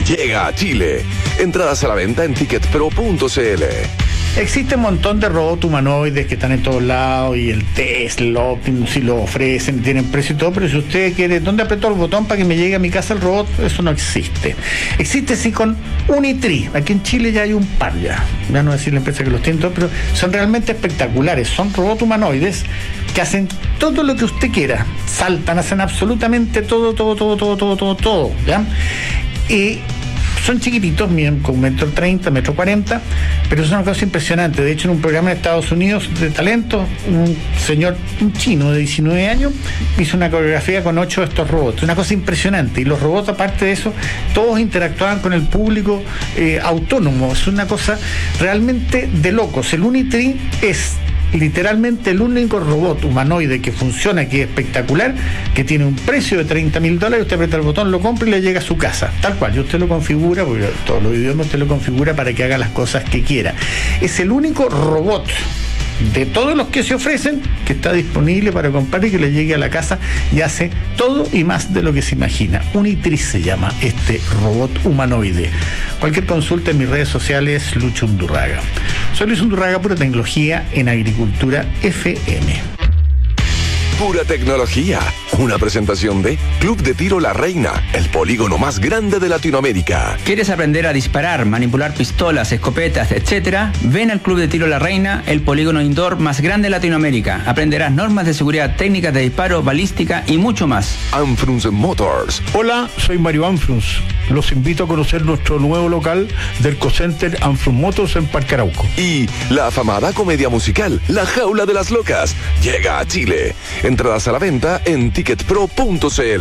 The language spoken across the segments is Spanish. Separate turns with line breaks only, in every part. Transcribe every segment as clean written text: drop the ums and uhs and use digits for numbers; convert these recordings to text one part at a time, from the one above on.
llega a Chile. Entradas a la venta en ticketpro.cl.
Existe un montón de robots humanoides que están en todos lados, y el Tesla, el Optimus, si lo ofrecen, tienen precio y todo, pero si usted quiere, ¿dónde apretó el botón para que me llegue a mi casa el robot? Eso no existe. Existe sí con Unitree. Aquí en Chile ya hay un par ya no voy a decir la empresa que los tiene todo, pero son realmente espectaculares. Son robots humanoides que hacen todo lo que usted quiera. Saltan, hacen absolutamente todo, ¿ya? Y son chiquititos, miden con 1,30 m, 1,40 m, pero es una cosa impresionante. De hecho, en un programa en Estados Unidos de talento, un chino de 19 años, hizo una coreografía con 8 de estos robots. Una cosa impresionante. Y los robots, aparte de eso, todos interactuaban con el público autónomo. Es una cosa realmente de locos. El Unitree es literalmente el único robot humanoide que funciona, que es espectacular, que tiene un precio de $30,000. Usted aprieta el botón, lo compra y le llega a su casa, tal cual. Y usted lo configura, porque todos los idiomas usted lo configura para que haga las cosas que quiera. Es el único robot de todos los que se ofrecen que está disponible para comprar y que le llegue a la casa, y hace todo y más de lo que se imagina. Unitree se llama este robot humanoide. Cualquier consulta en mis redes sociales, Lucho Undurraga. Soy Luis Undurraga, Pura Tecnología en Agricultura FM.
Pura Tecnología, una presentación de Club de Tiro La Reina, el polígono más grande de Latinoamérica.
¿Quieres aprender a disparar, manipular pistolas, escopetas, etcétera? Ven al Club de Tiro La Reina, el polígono indoor más grande de Latinoamérica. Aprenderás normas de seguridad, técnicas de disparo, balística y mucho más.
Anfrunz Motors.
Hola, soy Mario Anfrunz. Los invito a conocer nuestro nuevo local del Cocenter Anfrunz Motors en Parque Arauco.
Y la afamada comedia musical La Jaula de las Locas llega a Chile. Entradas a la venta en ticketpro.cl.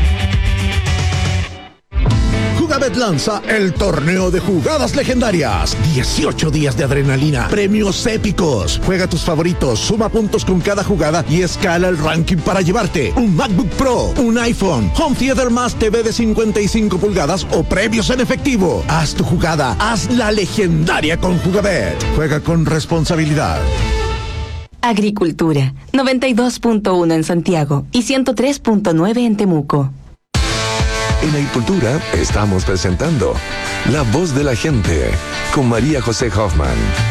Jugabet lanza el torneo de jugadas legendarias. 18 días de adrenalina, premios épicos. Juega tus favoritos, suma puntos con cada jugada y escala el ranking para llevarte un MacBook Pro, un iPhone, Home Theater más TV de 55 pulgadas o premios en efectivo. Haz tu jugada, hazla legendaria con Jugabet. Juega con responsabilidad.
Agricultura, 92.1 en Santiago y 103.9 en Temuco.
En Agricultura estamos presentando La Voz de la Gente con María José Hoffman.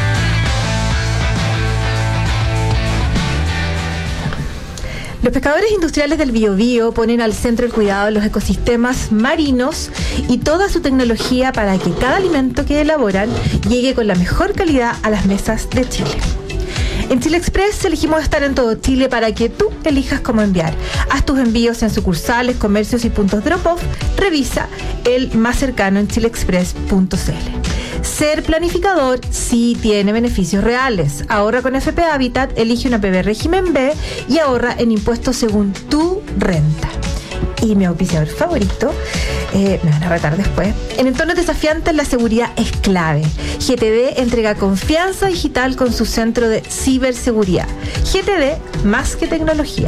Los pescadores industriales del Biobío ponen al centro el cuidado de los ecosistemas marinos y toda su tecnología para que cada alimento que elaboran llegue con la mejor calidad a las mesas de Chile. En Chile Express elegimos estar en todo Chile para que tú elijas cómo enviar. Haz tus envíos en sucursales, comercios y puntos drop-off. Revisa el más cercano en chileexpress.cl. Ser planificador sí tiene beneficios reales. Ahorra con FP Habitat, elige una PB régimen B y ahorra en impuestos según tu renta. Y mi auspiciador favorito, me van a retar después. En entornos desafiantes la seguridad es clave. GTD entrega confianza digital con su centro de ciberseguridad. GTD, más que tecnología.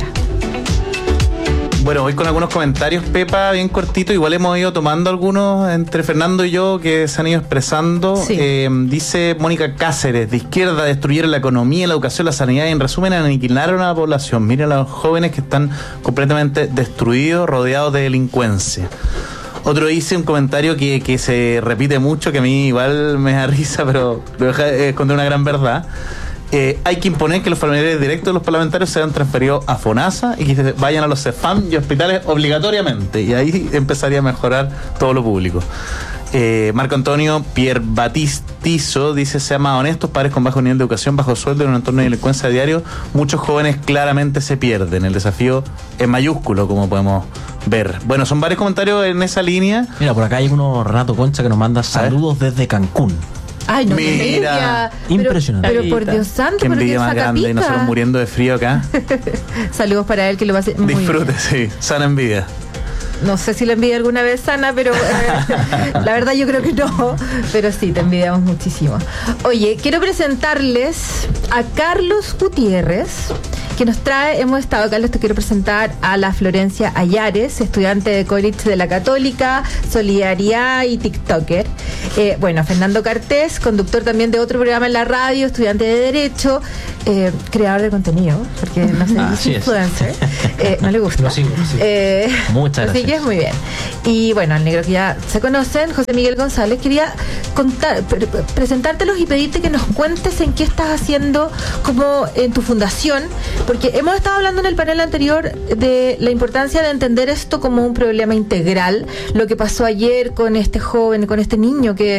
Bueno, voy con algunos comentarios, Pepa, bien cortito. Igual hemos ido tomando algunos entre Fernando y yo que se han ido expresando.
Sí.
Dice Mónica Cáceres, de izquierda destruyeron la economía, la educación, la sanidad y en resumen aniquilaron a la población. Miren a los jóvenes que están completamente destruidos, rodeados de delincuencia. Otro dice un comentario que se repite mucho, que a mí igual me da risa, pero deja esconder una gran verdad. Hay que imponer que los familiares directos de los parlamentarios sean transferidos a FONASA y que vayan a los CEFAM y hospitales obligatoriamente, y ahí empezaría a mejorar todo lo público. Marco Antonio Pierre Batistizo dice: sean más honestos, padres con bajo nivel de educación, bajo sueldo en un entorno de delincuencia diario, muchos jóvenes claramente se pierden. El desafío es mayúsculo, como podemos ver. Bueno, son varios comentarios en esa línea.
Mira, por acá hay uno, Renato Concha, que nos manda saludos desde Cancún.
Ay, no,
mira,
impresionante.
Pero por Dios santo,
qué envidia más grande,
pica.
Y nosotros muriendo de frío acá.
Saludos para él, que lo va a hacer muy
Disfrute,
bien.
sí, sana envidia.
No sé si la envidia alguna vez sana, pero la verdad yo creo que no. Pero sí, te envidiamos muchísimo. Oye, quiero presentarles a Carlos Gutiérrez, que nos trae, Carlos, te quiero presentar a la Florencia Ayares, estudiante de college de la Católica, Solidaridad y TikToker. Bueno, Fernando Cartés, conductor también de otro programa en la radio, estudiante de Derecho, creador de contenido, porque no sé, es influencer. No le gusta.
Lo sigo. Muchas gracias.
Así que es muy bien. Y bueno, al negro que ya se conocen, José Miguel González, quería presentártelos y pedirte que nos cuentes en qué estás haciendo como en tu fundación, porque hemos estado hablando en el panel anterior de la importancia de entender esto como un problema integral, lo que pasó ayer con este joven, con este niño que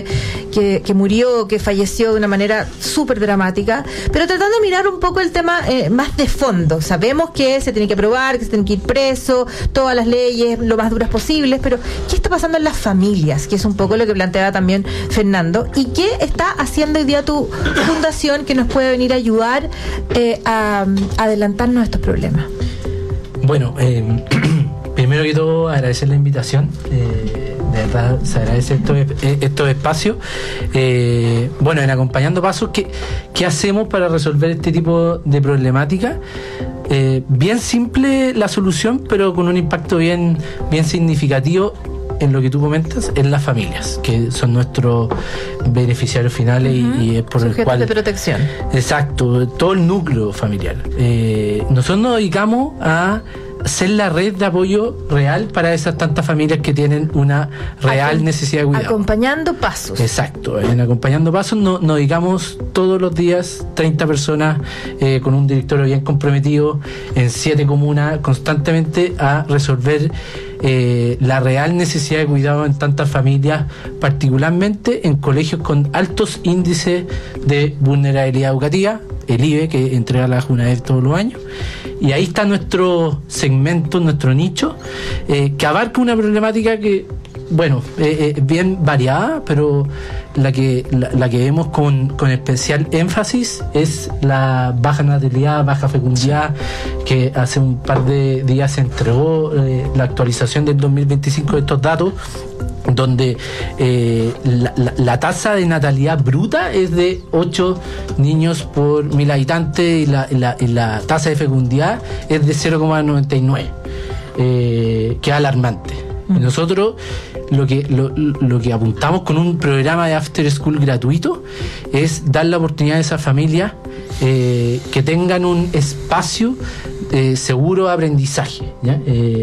murió, que falleció de una manera súper dramática, pero tratando de mirar un poco el tema más de fondo. Sabemos que se tiene que aprobar, que se tiene que ir preso, todas las leyes lo más duras posibles, pero ¿qué está pasando en las familias? Que es un poco lo que planteaba también Fernando. ¿Y qué está haciendo hoy día tu fundación que nos puede venir a ayudar a adelantarnos a estos problemas?
Bueno, primero que todo agradecer la invitación. De verdad se agradece estos espacios. Bueno, en Acompañando Pasos, ¿qué hacemos para resolver este tipo de problemática? Bien simple la solución, pero con un impacto bien significativo en lo que tú comentas, en las familias, que son nuestros beneficiarios finales y es por el cual...
de protección.
Exacto, todo el núcleo familiar. Nosotros nos dedicamos a ser la red de apoyo real para esas tantas familias que tienen una real necesidad de cuidado.
Acompañando Pasos.
Exacto, en Acompañando Pasos nos dedicamos todos los días 30 personas con un directorio bien comprometido en 7 comunas constantemente a resolver la real necesidad de cuidado en tantas familias, particularmente en colegios con altos índices de vulnerabilidad educativa, el IBE, que entrega la JUNAEV todos los años. Y ahí está nuestro segmento, nuestro nicho, que abarca una problemática que, bueno, bien variada, pero la que vemos con especial énfasis es la baja natalidad, baja fecundidad, que hace un par de días se entregó la actualización del 2025 de estos datos, donde la tasa de natalidad bruta es de 8 niños por 1000 habitantes y la tasa de fecundidad es de 0,99, que es alarmante. Y nosotros lo que apuntamos con un programa de after school gratuito es dar la oportunidad a esas familias que tengan un espacio seguro de aprendizaje, ¿ya?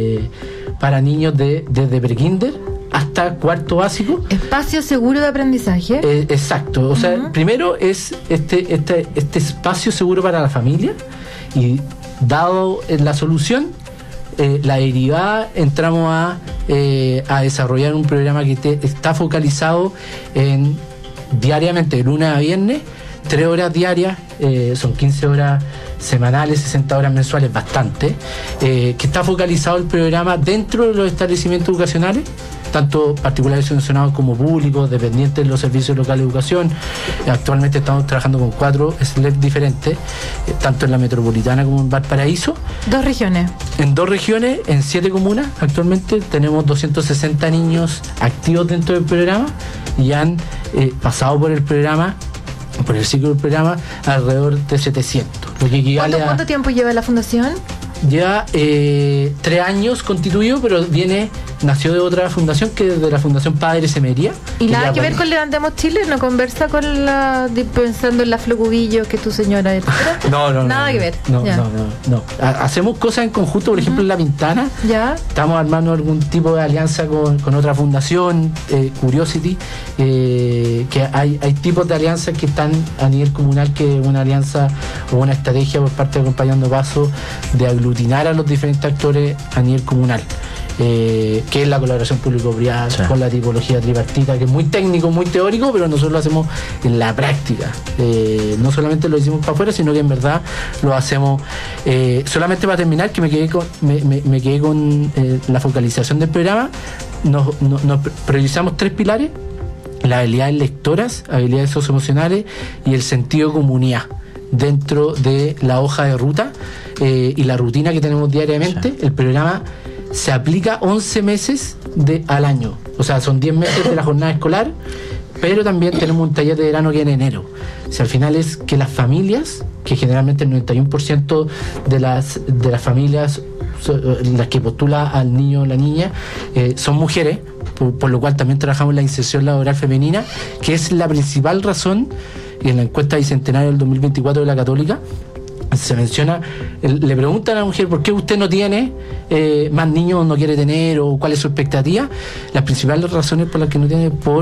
Para niños desde prekinder hasta cuarto básico.
Espacio seguro de aprendizaje.
Exacto. O sea, primero es este espacio seguro para la familia, y dado la solución, la derivada, entramos a desarrollar un programa que está focalizado en diariamente, de lunes a viernes, 3 horas diarias, son 15 horas semanales, 60 horas mensuales, bastante, que está focalizado el programa dentro de los establecimientos educacionales, tanto particulares subvencionados como públicos, dependientes de los servicios locales de educación. Actualmente estamos trabajando con 4 SLEP diferentes, tanto en la metropolitana como en Valparaíso.
2 regiones.
En 2 regiones, en 7 comunas. Actualmente tenemos 260 niños activos dentro del programa y han pasado por el programa, por el ciclo del programa, alrededor de 700. Lo que equivale
¿Cuánto tiempo lleva la fundación?
Lleva 3 años constituido, pero nació de otra fundación, que es de la Fundación Padre Semería.
¿Y nada que ver con Levantemos Chile? ¿No conversa con pensando en la Flocubillo, que es tu señora?
No.
Nada que ver.
No. Hacemos cosas en conjunto, por ejemplo, en La Pintana.
Ya.
Estamos armando algún tipo de alianza con otra fundación, Curiosity, que hay tipos de alianzas que están a nivel comunal, que es una alianza o una estrategia por parte de Acompañando Pasos de aglutinar a los diferentes actores a nivel comunal. Que es la colaboración público-privada, sí, con la tipología tripartita, que es muy técnico, muy teórico, pero nosotros lo hacemos en la práctica. No solamente lo hicimos para afuera, sino que en verdad lo hacemos. Solamente para terminar, que me quedé con la focalización del programa. Nos priorizamos 3 pilares: las habilidades lectoras, habilidades socioemocionales y el sentido de comunidad dentro de la hoja de ruta y la rutina que tenemos diariamente. Sí. El programa se aplica 11 meses al año, o sea, son 10 meses de la jornada escolar, pero también tenemos un taller de verano que es en enero. O sea, al final es que las familias, que generalmente el 91% de las familias las que postula al niño o la niña son mujeres, por lo cual también trabajamos en la inserción laboral femenina, que es la principal razón, y en la encuesta bicentenaria del 2024 de la Católica se menciona, le preguntan a la mujer por qué usted no tiene más niños, no quiere tener, o cuál es su expectativa. Las principales razones por las que no tiene,